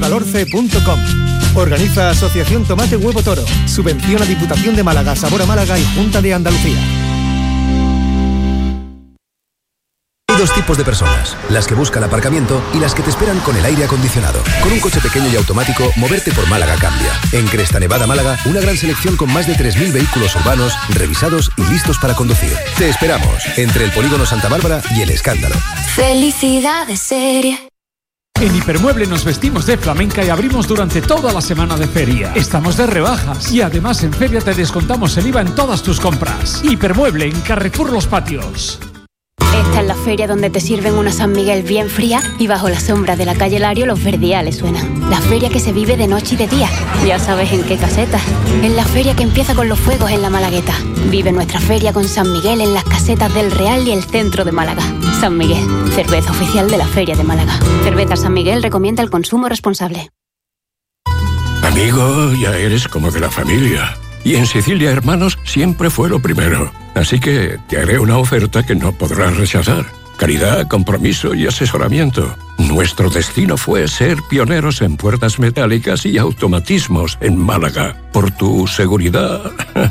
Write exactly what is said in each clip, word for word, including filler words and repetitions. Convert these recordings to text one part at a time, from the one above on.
valorce punto com. Organiza Asociación Tomate Huevo Toro. Subvenciona Diputación de Málaga, Sabor a Málaga y Junta de Andalucía. Hay dos tipos de personas, las que buscan aparcamiento y las que te esperan con el aire acondicionado. Con un coche pequeño y automático, moverte por Málaga cambia. En Cresta Nevada, Málaga, una gran selección con más de tres mil vehículos urbanos, revisados y listos para conducir. Te esperamos, entre el Polígono Santa Bárbara y El Escándalo. Felicidad de serie. En Hipermueble nos vestimos de flamenca y abrimos durante toda la semana de feria. Estamos de rebajas y además en feria te descontamos el I V A en todas tus compras. Hipermueble en Carrefour Los Patios. Esta es la feria donde te sirven una San Miguel bien fría y bajo la sombra de la calle Lario los verdiales suenan. La feria que se vive de noche y de día. Ya sabes en qué caseta. En la feria que empieza con los fuegos en la Malagueta. Vive nuestra feria con San Miguel en las casetas del Real y el centro de Málaga. San Miguel, cerveza oficial de la Feria de Málaga. Cerveza San Miguel recomienda el consumo responsable. Amigo, ya eres como de la familia. Y en Sicilia Hermanos siempre fue lo primero. Así que te haré una oferta que no podrás rechazar. Calidad, compromiso y asesoramiento. Nuestro destino fue ser pioneros en puertas metálicas y automatismos en Málaga. Por tu seguridad.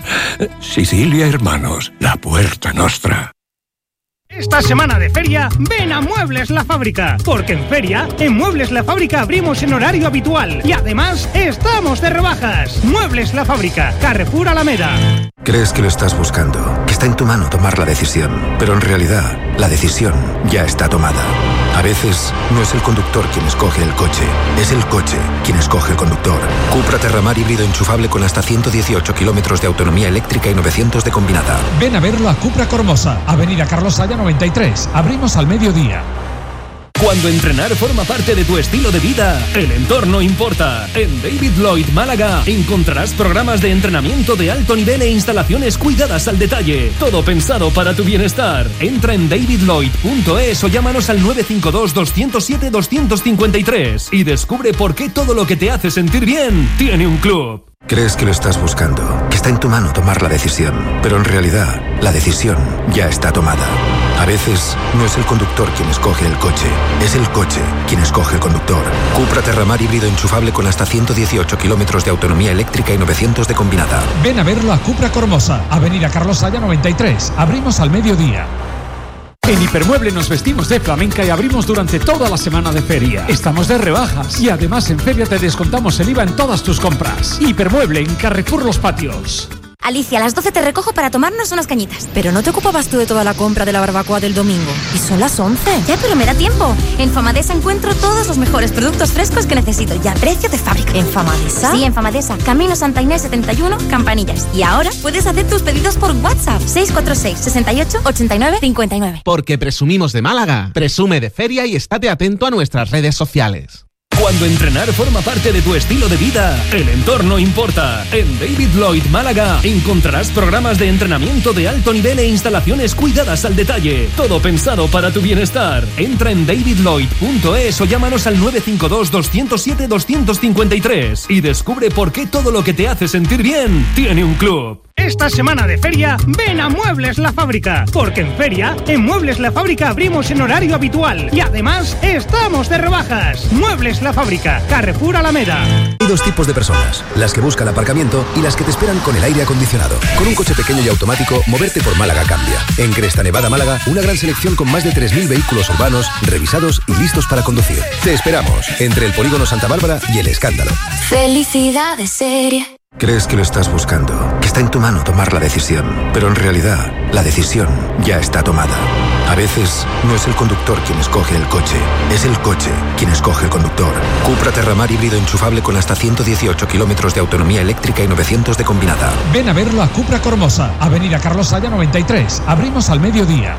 Sicilia Hermanos, la puerta nostra. Esta semana de feria, ven a Muebles La Fábrica, porque en feria, en Muebles La Fábrica abrimos en horario habitual y además estamos de rebajas. Muebles La Fábrica, Carrefour Alameda. Crees que lo estás buscando, que está en tu mano tomar la decisión, pero en realidad, la decisión ya está tomada. A veces, no es el conductor quien escoge el coche, es el coche quien escoge el conductor. Cupra Terramar híbrido enchufable con hasta ciento dieciocho kilómetros de autonomía eléctrica y novecientos de combinada. Ven a verlo a Cupra Cormosa, Avenida Carlos Haya noventa y tres. Abrimos al mediodía. Cuando entrenar forma parte de tu estilo de vida, el entorno importa. En David Lloyd Málaga encontrarás programas de entrenamiento de alto nivel e instalaciones cuidadas al detalle. Todo pensado para tu bienestar. Entra en david lloyd punto es o llámanos al nueve cinco dos, dos cero siete, dos cinco tres y descubre por qué todo lo que te hace sentir bien tiene un club. Crees que lo estás buscando, que está en tu mano tomar la decisión, pero en realidad, la decisión ya está tomada. A veces, no es el conductor quien escoge el coche, es el coche quien escoge el conductor. Cupra Terramar híbrido enchufable con hasta ciento dieciocho kilómetros de autonomía eléctrica y novecientos de combinada. Ven a verlo a Cupra Cormosa, Avenida Carlos Haya noventa y tres. Abrimos al mediodía. En Hipermueble nos vestimos de flamenca y abrimos durante toda la semana de feria. Estamos de rebajas y además en feria te descontamos el I V A en todas tus compras. Hipermueble en Carrefour Los Patios. Alicia, a las doce te recojo para tomarnos unas cañitas. Pero no te ocupabas tú de toda la compra de la barbacoa del domingo. Y son las once. Ya, pero me da tiempo. En Famadesa encuentro todos los mejores productos frescos que necesito y a precio de fábrica. ¿En Famadesa? Sí, en Famadesa. Camino Santa Inés setenta y uno, Campanillas. Y ahora puedes hacer tus pedidos por WhatsApp. seis cuatro seis, sesenta y ocho, ochenta y nueve, cincuenta y nueve. Porque presumimos de Málaga. Presume de feria y estate atento a nuestras redes sociales. Cuando entrenar forma parte de tu estilo de vida, el entorno importa. En David Lloyd Málaga encontrarás programas de entrenamiento de alto nivel e instalaciones cuidadas al detalle. Todo pensado para tu bienestar. Entra en david lloyd punto es o llámanos al nueve cinco dos, dos cero siete, dos cinco tres y descubre por qué todo lo que te hace sentir bien tiene un club. Esta semana de feria, ven a Muebles La Fábrica, porque en feria, en Muebles La Fábrica abrimos en horario habitual y además estamos de rebajas. Muebles La Fábrica, Carrefour Alameda. Hay dos tipos de personas, las que buscan aparcamiento y las que te esperan con el aire acondicionado. Con un coche pequeño y automático, moverte por Málaga cambia. En Cresta Nevada, Málaga, una gran selección con más de tres mil vehículos urbanos, revisados y listos para conducir. Te esperamos, entre el Polígono Santa Bárbara y El Escándalo. Felicidad de serie. Crees que lo estás buscando, que está en tu mano tomar la decisión, pero en realidad, la decisión ya está tomada. A veces, no es el conductor quien escoge el coche, es el coche quien escoge el conductor. Cupra Terramar híbrido enchufable con hasta ciento dieciocho kilómetros de autonomía eléctrica y novecientos de combinada. Ven a verlo a Cupra Cormosa, Avenida Carlos Haya noventa y tres. Abrimos al mediodía.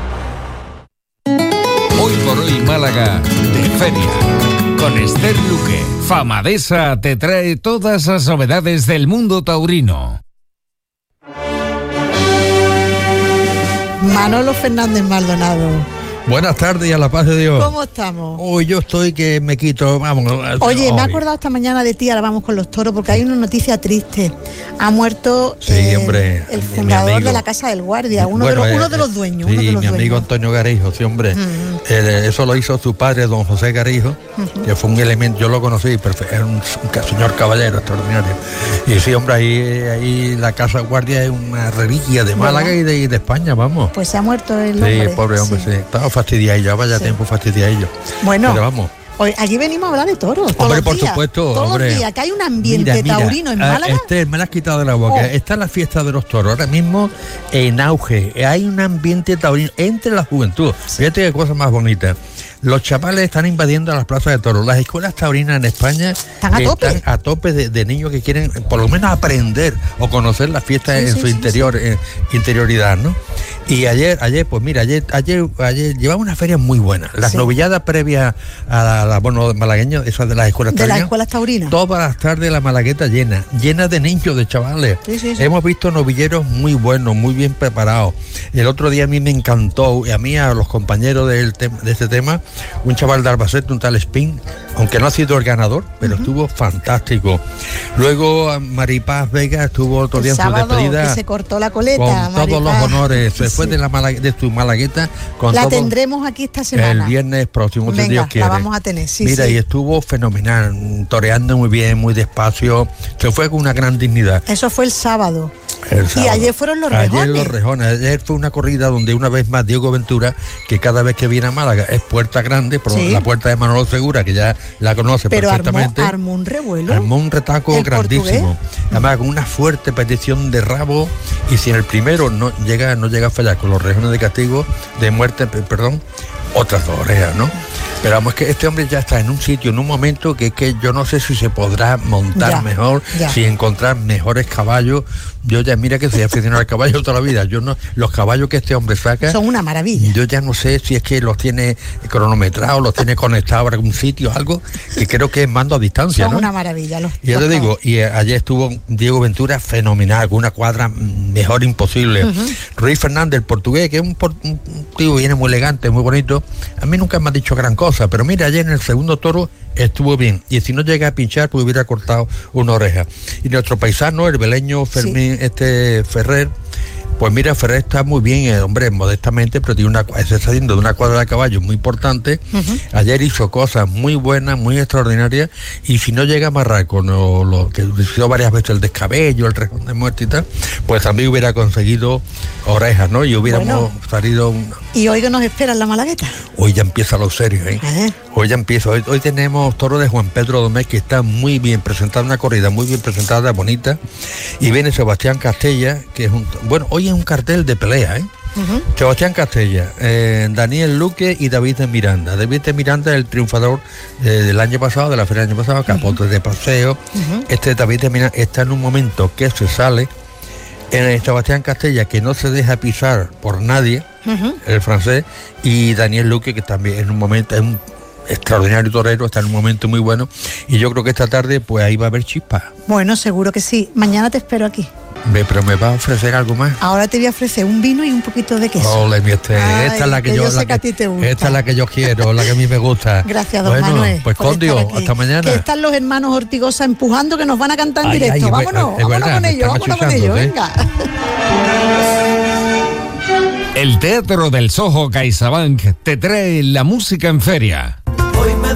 Hoy por hoy Málaga de feria. Con Esther Luque, Famadesa te trae todas las novedades del mundo taurino. Manolo Fernández Maldonado, Buenas tardes y a la paz de Dios. ¿Cómo estamos? Hoy yo estoy que me quito, vamos. Oye, hoy. me he acordado esta mañana de ti, ahora vamos con los toros, porque hay una noticia triste. Ha muerto sí, el, hombre, el fundador de la Casa del Guardia, uno, bueno, de, los, uno eh, de los dueños. Sí, uno de los mi amigo dueños. Antonio Garijo, sí, hombre. Mm. Eh, eso lo hizo su padre, don José Garijo, uh-huh. que fue un elemento, yo lo conocí, era un, un señor caballero extraordinario. Y sí, hombre, ahí, ahí la Casa del Guardia es una reliquia de Málaga y de, y de España, vamos. Pues se ha muerto el hombre. Sí, pobre hombre, sí. sí. Estaba fastidiado, vaya sí. tiempo fastidiado. Bueno. Pero vamos. Hoy, aquí venimos a hablar de toros. Hombre, por días, supuesto. Todos hombre. los días, que hay un ambiente mira, mira, taurino en Málaga. Este, me la has quitado de la boca. Oh. Está la fiesta de los toros, ahora mismo en auge. Hay un ambiente taurino entre la juventud. Sí. Fíjate qué cosa más bonita. Los chavales están invadiendo las plazas de toros. Las escuelas taurinas en España están a tope, están a tope de, de niños que quieren por lo menos aprender o conocer las fiestas sí, en sí, su sí, interior, sí. Eh, interioridad, ¿no? Y ayer, ayer, pues mira, ayer, ayer, ayer llevaba una feria muy buena. Las sí. novilladas previas a la, la bueno, malagueño, esas de las escuelas taurinas. De las escuelas taurinas. Todas las tardes la Malagueta llena, llena de niños, de chavales. Sí, sí, sí. Hemos visto novilleros muy buenos, muy bien preparados. El otro día a mí me encantó, y a mí, a los compañeros del te- de este tema, un chaval de Albacete, un tal Spin, aunque no ha sido el ganador, pero uh-huh. estuvo fantástico. Luego Maripaz Vega estuvo otro el día en su despedida. Que se cortó la coleta. Con Maripaz. todos los honores. Se sí. fue de la Malag- de su Malagueta. Con la todo, tendremos aquí esta semana. El viernes próximo, Venga, si Dios quiere. La vamos a tener, sí, Mira, sí. y estuvo fenomenal, toreando muy bien, muy despacio. Se fue con una gran dignidad. Eso fue el sábado. El sábado. Y ayer fueron los rejones. Ayer los rejones. Ayer fue una corrida donde una vez más Diego Ventura, que cada vez que viene a Málaga es puerta grande, por sí. la puerta de Manolo Segura, que ya la conoce pero perfectamente. Pero armó, armó un revuelo. Armó un retaco el grandísimo. Portugués. Además, con una fuerte petición de rabo, y si en el primero no llega, no llega a fallar con los rejones de castigo, de muerte, perdón, otras dos orejas, ¿no? Pero vamos, es que este hombre ya está en un sitio, en un momento que es que yo no sé si se podrá montar ya, mejor, ya. si encontrar mejores caballos. Yo ya, mira que soy aficionado al caballo toda la vida. Yo no, los caballos que este hombre saca son una maravilla. Yo ya no sé si es que los tiene cronometrados, los tiene conectados a algún sitio, algo que creo que es mando a distancia, son ¿no? una maravilla. Los, y ya te digo, y ayer estuvo Diego Ventura fenomenal, con una cuadra mejor imposible. Uh-huh. Ruiz Fernández, el portugués, que es un, un tío, viene muy elegante, muy bonito. A mí nunca me ha dicho gran cosa, pero mira, ayer en el segundo toro estuvo bien, y si no llega a pinchar pues hubiera cortado una oreja. Y nuestro paisano, el beleño Fermín, sí. este Ferrer, pues mira, Ferrer está muy bien, el hombre, modestamente, pero tiene una, se está haciendo de una cuadra de caballo muy importante. Uh-huh. Ayer hizo cosas muy buenas, muy extraordinarias, y si no llega a amarrar con lo, lo que hizo varias veces el descabello, el rejón de muerte y tal, pues también hubiera conseguido orejas, ¿no? Y hubiéramos bueno. salido... Una... ¿Y hoy que nos espera en la Malagueta? Hoy ya empieza lo serio, ¿eh? ¿Eh? Hoy ya empieza, hoy, hoy tenemos toro de Juan Pedro Domés, que está muy bien presentada, una corrida muy bien presentada, bonita, y viene Sebastián Castella, que es un... Bueno, hoy es un cartel de pelea, ¿eh? Uh-huh. Sebastián Castella, eh, Daniel Luque y David de Miranda. David de Miranda es el triunfador eh, del año pasado, de la feria del año pasado, capote uh-huh. de paseo. Uh-huh. Este David de Miranda está en un momento que se sale. En el Sebastián Castella, que no se deja pisar por nadie, uh-huh. el francés, y Daniel Luque, que también en un momento es un extraordinario torero, está en un momento muy bueno, y yo creo que esta tarde pues ahí va a haber chispa. Bueno, seguro que sí. Mañana te espero aquí. Ve, pero me va a ofrecer algo más. Ahora te voy a ofrecer un vino y un poquito de queso. Ole, mi este, Ay, esta es la que, que yo, yo sé la que a ti te gusta. Esta es la que yo quiero, la que a mí me gusta. Gracias, don bueno, Manuel. Pues con Dios, hasta mañana. Que están los hermanos Ortigosa empujando, que nos van a cantar en ay, directo. Ay, vámonos, es vámonos verdad, con ellos, vámonos con ellos, ¿eh? Venga. El Teatro del Soho CaixaBank te trae la música en feria.